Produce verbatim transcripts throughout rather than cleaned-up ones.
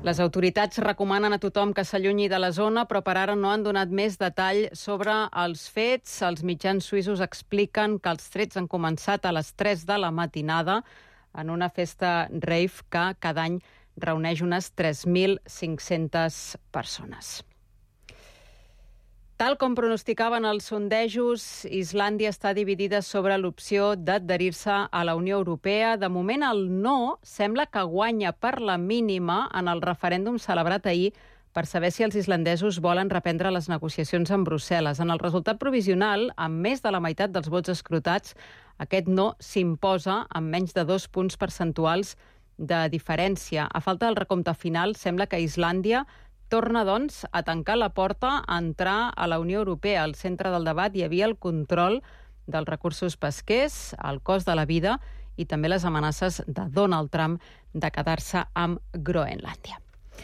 Les autoritats recomanen a tothom que s'allunyi de la zona, però per ara no han donat més detall sobre els fets. Els mitjans suïssos expliquen que els trets han començat a les tres de la matinada en una festa rave que cada any reuneix unes tres mil cinc-centes persones. Tal com pronosticaven els sondejos, Islàndia està dividida sobre l'opció d'adherir-se a la Unió Europea. De moment, el no sembla que guanya per la mínima en el referèndum celebrat ahir per saber si els islandesos volen reprendre les negociacions amb Brussel·les. En el resultat provisional, amb més de la meitat dels vots escrutats, aquest no s'imposa amb menys de dos punts percentuals de diferència. A falta del recompte final, sembla que Islàndia torna, doncs, a tancar la porta a entrar a la Unió Europea. Al centre del debat hi havia el control dels recursos pesquers, el cost de la vida i també les amenaces de Donald Trump de quedar-se amb Groenlàndia.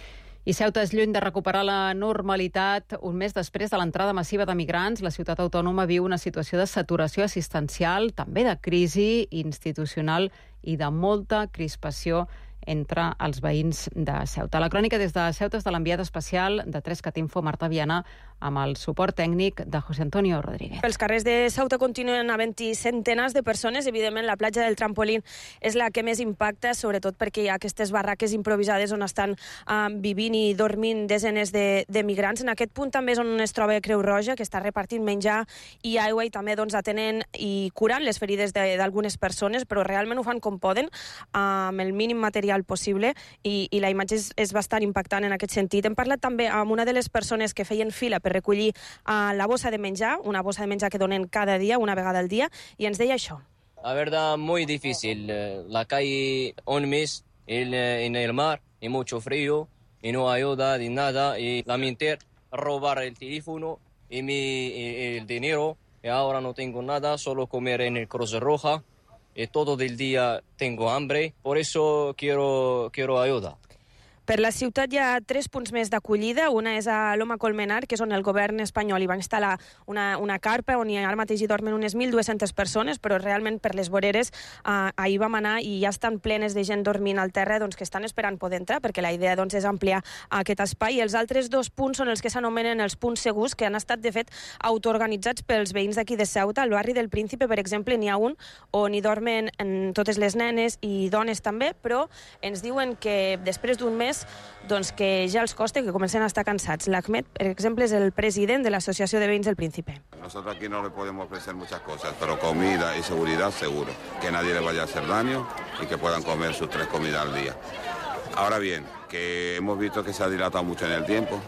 I Ceuta és lluny de recuperar la normalitat. Un mes després de l'entrada massiva de migrants, la ciutat autònoma viu una situació de saturació assistencial, també de crisi institucional i de molta crispació entre els veïns de Ceuta. La crònica des de Ceuta és de l'enviat especial de tres cat info, Marta Viana, amb el suport tècnic de José Antonio Rodríguez. Pels carrers de Ceuta continuen havent-hi centenars de persones. Evidentment, la platja del Trampolín és la que més impacta, sobretot perquè hi ha aquestes barraques improvisades on estan uh, vivint i dormint desenes de, de migrants. En aquest punt també és on es troba Creu Roja, que està repartint menjar i aigua i també doncs, atenent i curant les ferides d'algunes persones, però realment ho fan com poden, uh, amb el mínim material possible i, i la imatge és, és bastant impactant en aquest sentit. Hem parlat també amb una de les persones que feien fila per recollir uh, la bossa de menjar, una bossa de menjar que donen cada dia, una vegada al dia, i ens deia això. La verdad, muy difícil. La calle un mes el, en el mar y mucho frío y no ayuda de nada y lamentar robar el teléfono y mi, el dinero y ahora no tengo nada, solo comer en el Cruz Roja. Y todo el día tengo hambre, por eso quiero, quiero ayuda. Per la ciutat hi ha tres punts més d'acollida. Una és a Loma Colmenar, que és on el govern espanyol hi va instal·lar una, una carpa on hi, ara mateix hi dormen unes mil dues-centes persones, però realment per les voreres eh, ahir vam anar i ja estan plenes de gent dormint al terra, doncs, que estan esperant poder entrar, perquè la idea doncs, és ampliar aquest espai. I els altres dos punts són els que s'anomenen els punts segurs, que han estat, de fet, autoorganitzats pels veïns d'aquí de Ceuta. Al barri del Príncipe, per exemple, n'hi ha un on hi dormen totes les nenes i dones també, però ens diuen que després d'un mes doncs que ja els costa, que comencen a estar cansats. L'Ahmed, per exemple, és el president de l'Associació de Veïns del Príncipe. Nosotros aquí no le podemos ofrecer muchas cosas, pero comida y seguridad seguro. Que nadie le vaya a hacer daño y que puedan comer sus tres comidas al día. Ahora bien, que hemos visto que se ha dilatado mucho en el tiempo.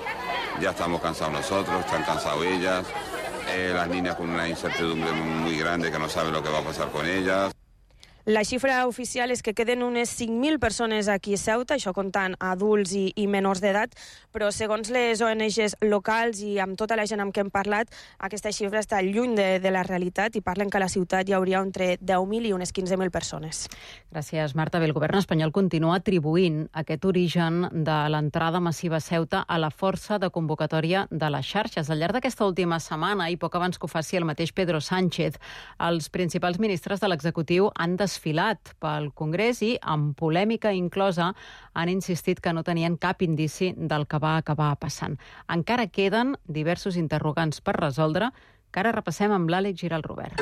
Ya estamos cansados nosotros, están cansados ellas. Eh, las niñas con una incertidumbre muy grande que no saben lo que va a pasar con ellas. La xifra oficial és que queden unes cinc mil persones aquí a Ceuta, això comptant adults i, i menors d'edat, però segons les O N Ges locals i amb tota la gent amb què hem parlat, aquesta xifra està lluny de, de la realitat i parlen que a la ciutat hi hauria entre deu mil i unes quinze mil persones. Gràcies, Marta. Bé, el govern espanyol continua atribuint aquest origen de l'entrada massiva a Ceuta a la força de convocatòria de les xarxes. Al llarg d'aquesta última setmana, i poc abans que ho faci el mateix Pedro Sánchez, els principals ministres de l'executiu han desfilat desfilat pel Congrés i, amb polèmica inclosa, han insistit que no tenien cap indici del que va acabar passant. Encara queden diversos interrogants per resoldre, que ara repassem amb l'Àlex Giralt-Robert.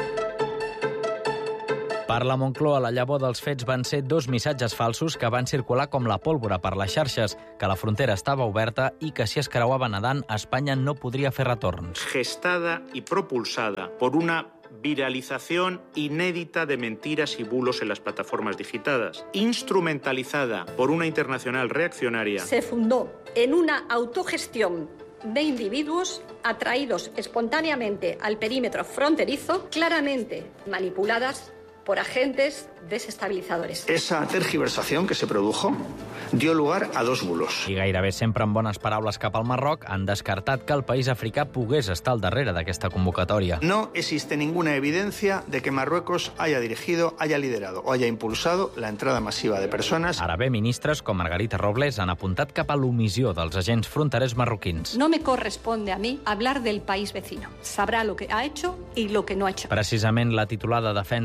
Per la Moncloa, la llavor dels fets van ser dos missatges falsos que van circular com la pólvora per les xarxes, que la frontera estava oberta i que si es creuava nedant, Espanya no podria fer retorns. Gestada y propulsada por una viralización inédita de mentiras y bulos en las plataformas digitadas, instrumentalizada por una internacional reaccionaria. Se fundó en una autogestión de individuos atraídos espontáneamente al perímetro fronterizo, claramente manipuladas por agentes desestabilizadores. Esa tergiversación que se produjo dio lugar a dos bulos. I gairebé sempre amb bones paraules cap al Marroc han descartat que el país africà pogués estar al darrere d'aquesta convocatòria. No existe ninguna evidencia de que Marruecos haya dirigido, haya liderado o haya impulsado la entrada masiva de personas. Ara bé, ministres com Margarita Robles han apuntat cap a l'omissió dels agents fronterers marroquins. No me corresponde a mí hablar del país vecino. Sabrá lo que ha hecho y lo que no ha hecho. Precisament la titular de Defensa va protestar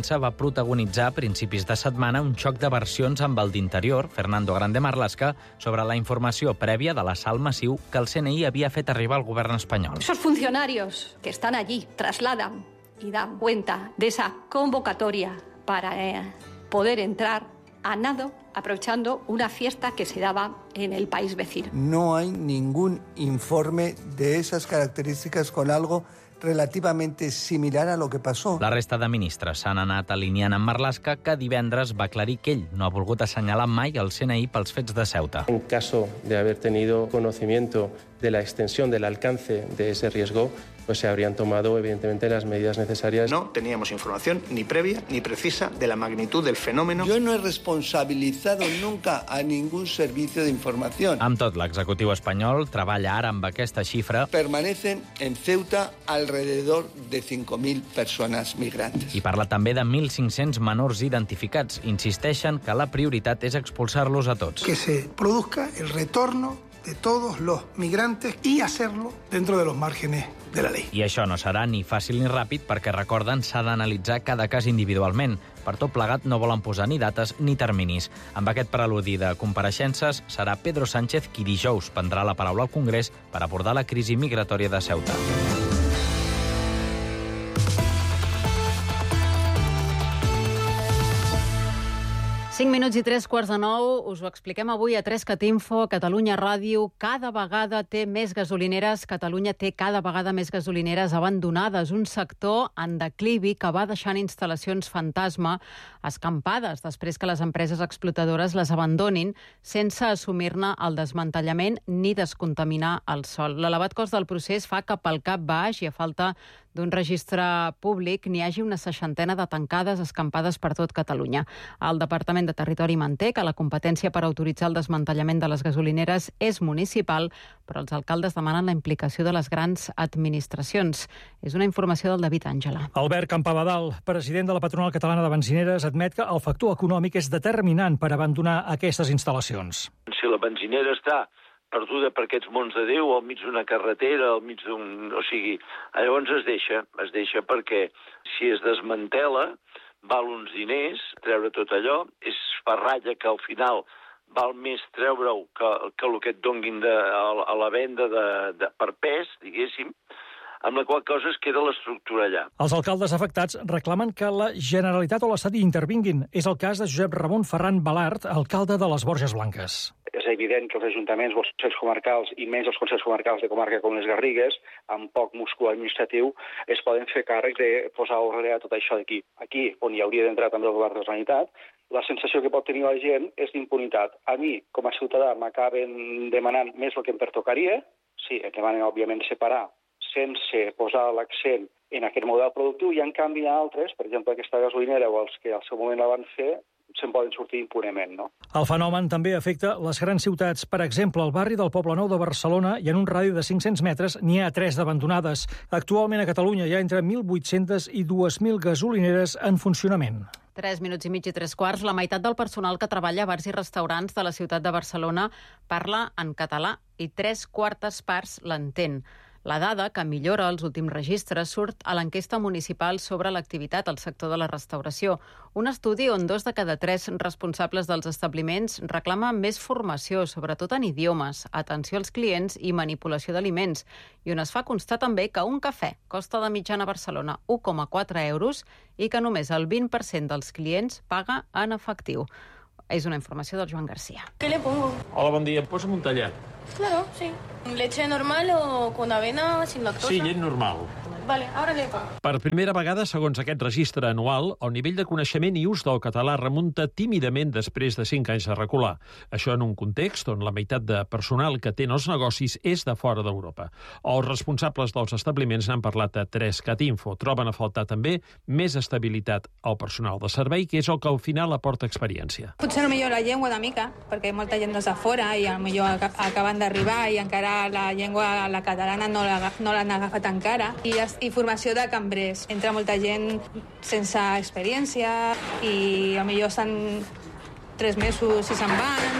protagonitzar a principis de setmana un xoc de versions amb el d'interior, Fernando Grande Marlaska, sobre la informació prèvia de l'assalt massiu que el C N I havia fet arribar al govern espanyol. Esos funcionarios que están allí trasladan y dan cuenta de esa convocatoria para eh, poder entrar a nado, aprovechando una fiesta que se daba en el país vecino. No hay ningún informe de esas características con algo relativamente similar a lo que pasó. La resta de ministres s'han anat alineant amb Marlaska, que divendres va aclarir que ell no ha volgut assenyalar mai el C N I pels fets de Ceuta. En caso de haber tenido conocimiento de la extensión del alcance de ese riesgo, pues se habrían tomado, evidentemente, las medidas necesarias. No teníamos información ni previa ni precisa de la magnitud del fenómeno. Yo no he responsabilizado nunca a ningún servicio de información. Amb tot, l'executiu espanyol treballa ara amb aquesta xifra. Permanecen en Ceuta alrededor de cinco mil personas migrantes. I parla també de mil cinc-cents menors identificats. Insisteixen que la prioritat és expulsar-los a tots. Que se produzca el retorno de todos los migrantes y hacerlo dentro de los márgenes de la ley. I això no serà ni fàcil ni ràpid perquè, recorden, s'ha d'analitzar cada cas individualment. Per tot plegat no volen posar ni dates ni terminis. Amb aquest preludi de compareixences serà Pedro Sánchez qui dijous prendrà la paraula al Congrés per abordar la crisi migratòria de Ceuta. cinc minuts i tres quarts de nou. Us ho expliquem avui a tres cat info. Catalunya Ràdio cada vegada té més gasolineres. Catalunya té cada vegada més gasolineres abandonades. Un sector en declivi que va deixant instal·lacions fantasma escampades després que les empreses explotadores les abandonin sense assumir-ne el desmantellament ni descontaminar el sòl. L'elevat cost del procés fa que pel cap baix i a falta d'un registre públic n'hi hagi una seixantena de tancades escampades per tot Catalunya. El Departament de Territori manté que la competència per autoritzar el desmantellament de les gasolineres és municipal, però els alcaldes demanen la implicació de les grans administracions. És una informació del David Àngela. Albert Campabadal, president de la Patronal Catalana de Benzineres, admet que el factor econòmic és determinant per abandonar aquestes instal·lacions. Si la benzinera està perduda per aquests mons de Déu, al mig d'una carretera, al mig d'un... O sigui, llavors es deixa, es deixa perquè si es desmantela val uns diners, treure tot allò, és farralla que al final val més treure-ho que, que el que et donguin de, a, a la venda de, de, per pes, diguéssim, amb la qual cosa es queda l'estructura allà. Els alcaldes afectats reclamen que la Generalitat o l'Estat hi intervinguin. És el cas de Josep Ramon Ferran Balart, alcalde de les Borges Blanques. És evident que els ajuntaments, els consells comarcals i menys els consells comarcals de comarca com les Garrigues, amb poc múscul administratiu, es poden fer càrrec de posar ordre a tot això d'aquí. Aquí, on hi hauria d'entrar també el govern de la Generalitat, la sensació que pot tenir la gent és d'impunitat. A mi, com a ciutadà, m'acaben demanant més el que em pertocaria, sí, em demanen, òbviament, separar, sense posar l'accent en aquest model productiu, i en canvi altres, per exemple, aquesta gasolinera o els que al seu moment la van fer, se'n poden sortir impunement, no? El fenomen també afecta les grans ciutats. Per exemple, al barri del Poblenou de Barcelona i en un radi de cinc-cents metres n'hi ha tres d'abandonades. Actualment a Catalunya hi ha entre mil vuit-cents i dos mil gasolineres en funcionament. Tres minuts i mig i tres quarts. La meitat del personal que treballa a bars i restaurants de la ciutat de Barcelona parla en català i tres quartes parts l'entén. La dada, que millora els últims registres, surt a l'enquesta municipal sobre l'activitat al sector de la restauració. Un estudi on dos de cada tres responsables dels establiments reclamen més formació, sobretot en idiomes, atenció als clients i manipulació d'aliments, i on es fa constar també que un cafè costa de mitjana a Barcelona un coma quatre euros i que només el vint per cent dels clients paga en efectiu. És una informació del Joan García. ¿Qué le pongo? Hola, bon dia. Posa'm un tallat. Claro, sí. ¿Leche normal o con avena, sin lactosa? Sí, llet normal. Vale, ahora le pongo. Per primera vegada, segons aquest registre anual, el nivell de coneixement i ús del català remunta tímidament després de cinc anys de recular. Això en un context on la meitat de personal que té els negocis és de fora d'Europa. Els responsables dels establiments n'han parlat a tres cat info. Troben a faltar també més estabilitat al personal de servei, que és el que al final aporta experiència. Potser millor la llengua una mica, perquè molta gent és de fora i potser acaben d'arribar i encara la llengua, la catalana, no l'han agafat encara. I i formació de cambrers. Entra molta gent sense experiència i potser estan tres mesos i se'n van.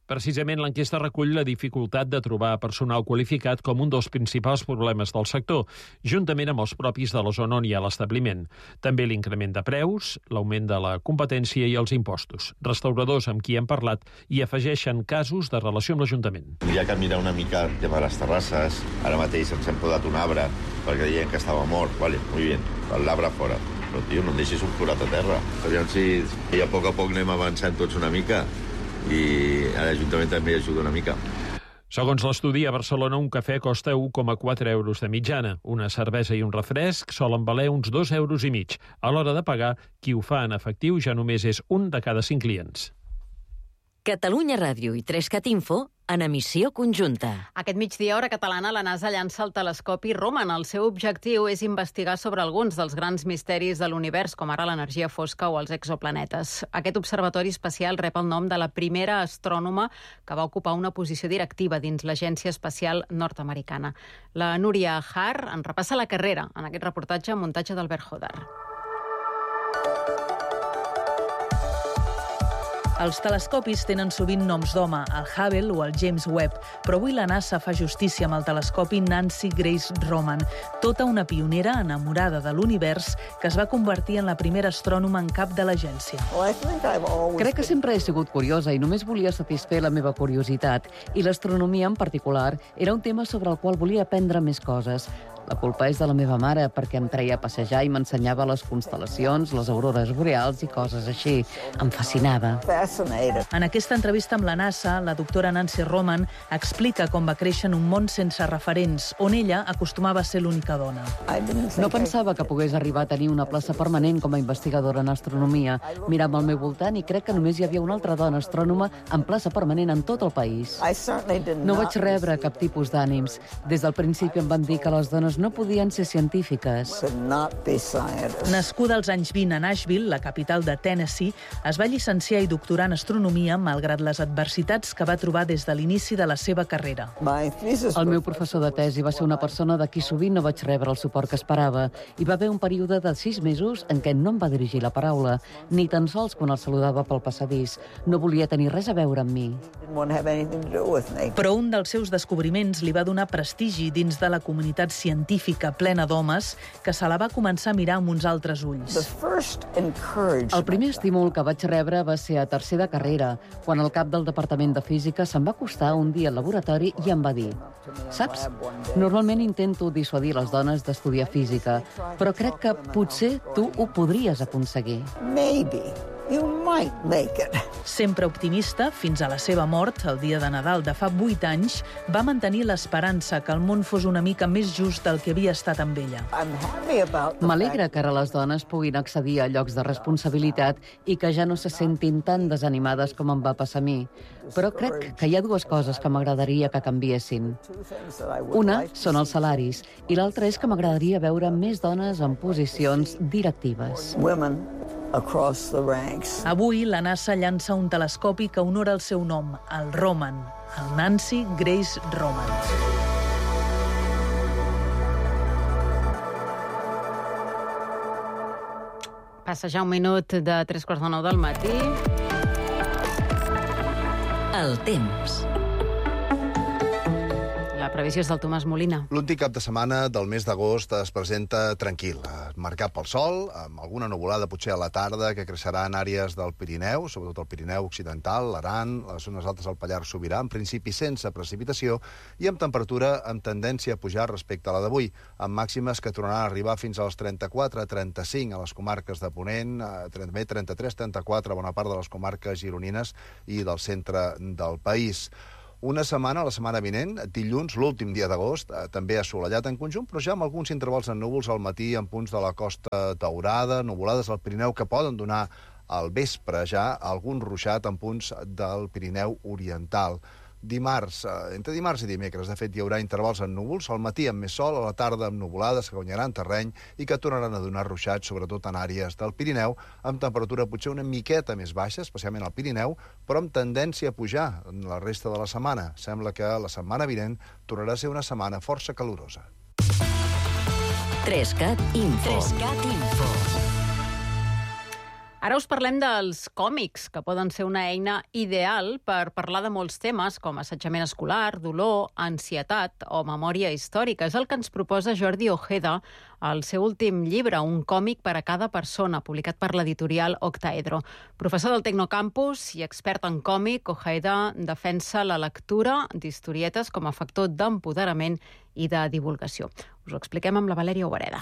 Precisament l'enquesta recull la dificultat de trobar personal qualificat com un dels principals problemes del sector, juntament amb els propis de la zona on hi ha l'establiment. També l'increment de preus, l'augment de la competència i els impostos. Restauradors amb qui hem parlat hi afegeixen casos de relació amb l'Ajuntament. Hi ha que mirar una mica el tema de les terrasses. Ara mateix ens hem podat un arbre perquè deien que estava mort. Vale, muy bien, l'arbre fora. Però, tio, no em deixis un forat a terra. Aviam si a poc a poc anem avançant tots una mica i l'Ajuntament també ajuda una mica. Segons l'estudi, a Barcelona un cafè costa un coma quatre euros de mitjana. Una cervesa i un refresc solen valer uns dos euros i mig. A l'hora de pagar, qui ho fa en efectiu ja només és un de cada cinc clients. Catalunya Ràdio i tres-cat Info en emissió conjunta. Aquest migdia, hora catalana, la NASA llança el telescopi Roman. El seu objectiu és investigar sobre alguns dels grans misteris de l'univers, com ara l'energia fosca o els exoplanetes. Aquest observatori espacial rep el nom de la primera astrònoma que va ocupar una posició directiva dins l'Agència Espacial Nord-americana. La Núria Har en repassa la carrera en aquest reportatge amb muntatge d'Albert Hodar. Els telescopis tenen sovint noms d'home, el Hubble o el James Webb, però avui la NASA fa justícia amb el telescopi Nancy Grace Roman, tota una pionera enamorada de l'univers que es va convertir en la primera astrònoma en cap de l'agència. Crec que sempre he sigut curiosa i només volia satisfer la meva curiositat, i l'astronomia en particular era un tema sobre el qual volia aprendre més coses. La culpa és de la meva mare, perquè em treia a passejar i m'ensenyava les constel·lacions, les aurores boreals i coses així. Em fascinava. En aquesta entrevista amb la NASA, la doctora Nancy Roman explica com va créixer en un món sense referents, on ella acostumava a ser l'única dona. No pensava que pogués arribar a tenir una plaça permanent com a investigadora en astronomia. Mirava al meu voltant i crec que només hi havia una altra dona astrònoma en plaça permanent en tot el país. No vaig rebre cap tipus d'ànims. Des del principi em van dir que les dones no podien ser científiques. Nascuda als anys vint a Nashville, la capital de Tennessee, es va llicenciar i doctorar en astronomia malgrat les adversitats que va trobar des de l'inici de la seva carrera. El meu professor de tesi va ser una persona de qui sovint no vaig rebre el suport que esperava. Hi va haver un període de sis mesos en què no em va dirigir la paraula, ni tan sols quan el saludava pel passadís. No volia tenir res a veure amb mi. Però un dels seus descobriments li va donar prestigi dins de la comunitat científica plena d'homes que se la va començar a mirar amb uns altres ulls. El primer estímul que vaig rebre va ser a tercer de carrera, quan el cap del Departament de Física se'm va acostar un dia al laboratori i em va dir: saps, normalment intento dissuadir les dones d'estudiar física, però crec que potser tu ho podries aconseguir. Maybe. You might make it. Sempre optimista, fins a la seva mort, el dia de Nadal de fa vuit anys, va mantenir l'esperança que el món fos una mica més just del que havia estat amb ella. M'alegra que ara les dones puguin accedir a llocs de responsabilitat i que ja no se sentin tan desanimades com em va passar a mi. Però crec que hi ha dues coses que m'agradaria que canviessin. Una són els salaris i l'altra és que m'agradaria veure més dones en posicions directives. Across the ranks. Avui, la NASA llança un telescopi que honora el seu nom, el Roman, el Nancy Grace Roman. Passa ja un minut de tres quarts de nou del matí. El temps. La previsió és del Tomàs Molina. L'últim cap de setmana del mes d'agost es presenta tranquil, marcat pel sol, amb alguna nuvolada potser a la tarda que creixerà en àrees del Pirineu, sobretot el Pirineu Occidental, l'Aran, les zones altes del Pallars Sobirà, en principi sense precipitació i amb temperatura amb tendència a pujar respecte a la d'avui, amb màximes que tornaran a arribar fins als trenta-quatre a trenta-cinc a les comarques de Ponent, també trenta-tres a trenta-quatre a bona part de les comarques gironines i del centre del país. Una setmana, la setmana vinent, dilluns, l'últim dia d'agost, eh, també assolellat en conjunt, però ja amb alguns intervals en núvols al matí en punts de la Costa Daurada, nuvolades al Pirineu que poden donar al vespre ja algun ruixat en punts del Pirineu Oriental. Dimarts, eh, entre dimarts i dimecres, de fet, hi haurà intervals en núvols, al matí amb més sol, a la tarda amb nuvolades que guanyaran terreny i que tornaran a donar ruixats, sobretot en àrees del Pirineu, amb temperatura potser una miqueta més baixa, especialment al Pirineu, però amb tendència a pujar en la resta de la setmana. Sembla que la setmana vinent tornarà a ser una setmana força calorosa. tres cat Info. tres cat Info. Ara us parlem dels còmics, que poden ser una eina ideal per parlar de molts temes com assetjament escolar, dolor, ansietat o memòria històrica. És el que ens proposa Jordi Ojeda al seu últim llibre, Un còmic per a cada persona, publicat per l'editorial Octaedro. Professor del Tecnocampus i expert en còmic, Ojeda defensa la lectura d'historietes com a factor d'empoderament i de divulgació. Us ho expliquem amb la Valèria Obereda.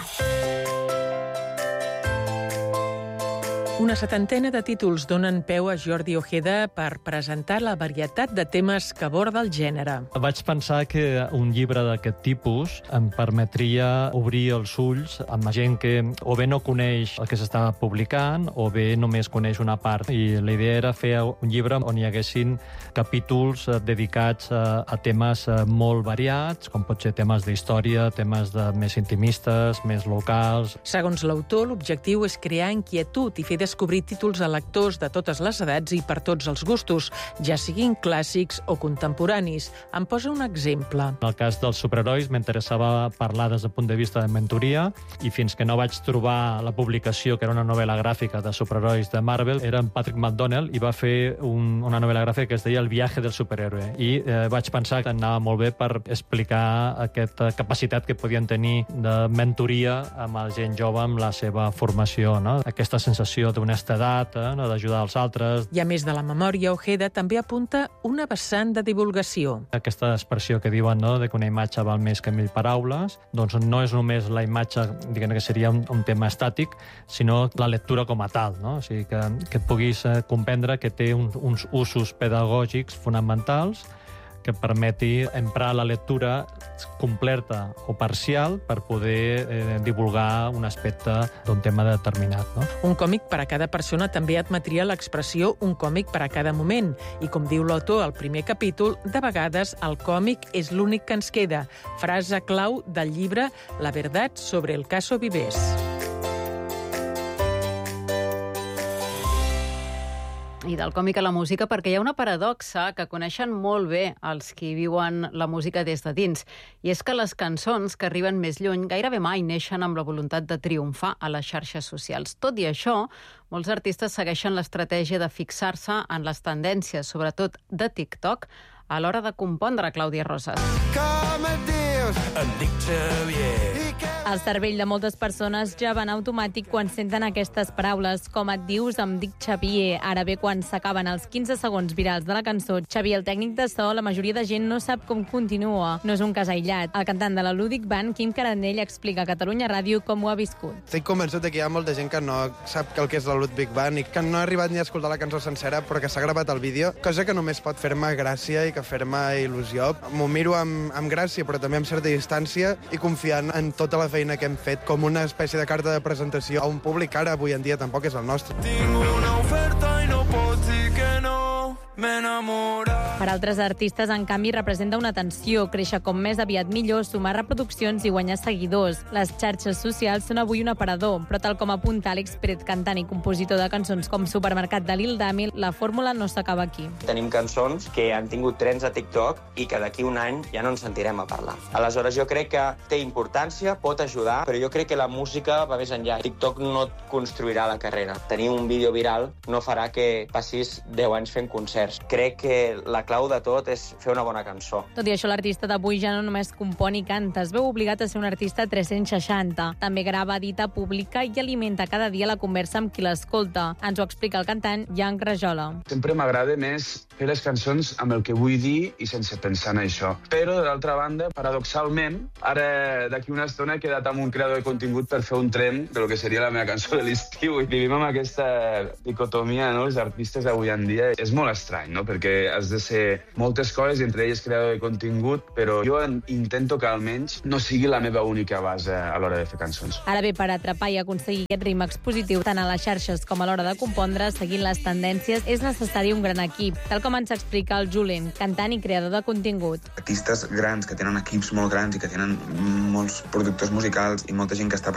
Una setantena de títols donen peu a Jordi Ojeda per presentar la varietat de temes que aborda el gènere. Vaig pensar que un llibre d'aquest tipus em permetria obrir els ulls amb gent que o bé no coneix el que s'està publicant o bé només coneix una part. I la idea era fer un llibre on hi haguessin capítols dedicats a, a temes molt variats, com pot ser temes d'història, temes de més intimistes, més locals. Segons l'autor, l'objectiu és crear inquietud i fer descobrir títols a lectors de totes les edats i per tots els gustos, ja siguin clàssics o contemporanis. Em posa un exemple. En el cas dels superherois m'interessava parlar des del punt de vista de mentoria i fins que no vaig trobar la publicació, que era una novel·la gràfica de superherois de Marvel, era en Patrick McDonnell i va fer un, una novel·la gràfica que es deia El viaje del superhéroe. I eh, vaig pensar que anava molt bé per explicar aquesta capacitat que podien tenir de mentoria amb la gent jove, amb la seva formació, no? Aquesta sensació d'honestedat, eh, no? D'ajudar els altres. I a més de la memòria, Ojeda també apunta una vessant de divulgació. Aquesta expressió que diuen, no?, de que una imatge val més que mil paraules, doncs no és només la imatge, diguem que seria un, un tema estàtic, sinó la lectura com a tal, no? O sigui, que, que puguis eh, comprendre que té un, uns usos pedagògics fonamentals que permeti emprar la lectura completa o parcial per poder eh, divulgar un aspecte d'un tema determinat, no? Un còmic per a cada persona també admetria l'expressió un còmic per a cada moment. I com diu l'autor al primer capítol, de vegades el còmic és l'únic que ens queda. Frase clau del llibre La verdad sobre el caso Vives. I del còmic a la música, perquè hi ha una paradoxa que coneixen molt bé els qui viuen la música des de dins, i és que les cançons que arriben més lluny gairebé mai neixen amb la voluntat de triomfar a les xarxes socials. Tot i això, molts artistes segueixen l'estratègia de fixar-se en les tendències, sobretot de TikTok, a l'hora de compondre, Clàudia Rosas. Com et dius? Em dic Xavier. El cervell de moltes persones ja va en automàtic quan senten aquestes paraules. Com et dius, em dic Xavier. Ara bé, quan s'acaben els quinze segons virals de la cançó, Xavier, el tècnic de so, la majoria de gent no sap com continua. No és un cas aïllat. El cantant de la Ludic Band, Quim Carandell, explica a Catalunya Ràdio com ho ha viscut. Estic convençut que hi ha molta gent que no sap el que és la Ludwig Band i que no ha arribat ni a escoltar la cançó sencera, però que s'ha gravat el vídeo, cosa que només pot fer-me gràcia i que fer-me il·lusió. M'ho miro amb, amb gràcia, però també amb certa distància i confiant en tota la feina que hem fet com una espècie de carta de presentació a un públic que ara avui en dia tampoc és el nostre. Tinc una oferta i no pots dir que no. m'he enamorat. Per altres artistes, en canvi, representa una tensió, créixer com més aviat millor, sumar reproduccions i guanyar seguidors. Les xarxes socials són avui un aparador, però tal com apunta Àlex Pérez, cantant i compositor de cançons com Supermercat de Lil Dami, la fórmula no s'acaba aquí. Tenim cançons que han tingut trends a TikTok i que d'aquí un any ja no ens sentirem a parlar. Aleshores, jo crec que té importància, pot ajudar, però jo crec que la música va més enllà. TikTok no et construirà la carrera. Tenir un vídeo viral no farà que passis deu anys fent concerts. Crec que la clau de tot és fer una bona cançó. Tot i això, l'artista d'avui ja no només compon i canta, es veu obligat a ser un artista tres-cents seixanta. També grava, edita, publica i alimenta cada dia la conversa amb qui l'escolta. Ens ho explica el cantant Jan Rajola. Sempre m'agrada més fer les cançons amb el que vull dir i sense pensar en això. Però, de l'altra banda, paradoxalment, ara d'aquí una estona he quedat amb un creador de contingut per fer un tren de lo que seria la meva cançó de l'estiu. I vivim amb aquesta dicotomia, no?, els artistes d'avui en dia. És molt estrany, no?, perquè has de ser moltes coses, entre elles creador de contingut, però jo intento que almenys no sigui la meva única base a l'hora de fer cançons. Ara bé, per atrapar i aconseguir aquest ritme expositiu tant a les xarxes com a l'hora de compondre, seguint les tendències, és necessari un gran equip, tal com ens explica el Julen, cantant i creador de contingut. Artistes grans que tenen equips molt grans i que tenen molts productors musicals i molta gent que està